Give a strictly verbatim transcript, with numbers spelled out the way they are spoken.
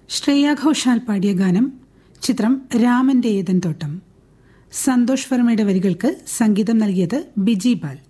ശ്രേയ ഘോഷാൽ പാടിയ ഗാനം. ചിത്രം രാമന്റെ ഏതൻ തോട്ടം. സന്തോഷ് വർമ്മയുടെ വരികൾക്ക് സംഗീതം നൽകിയത് ബിജി ബാൽ.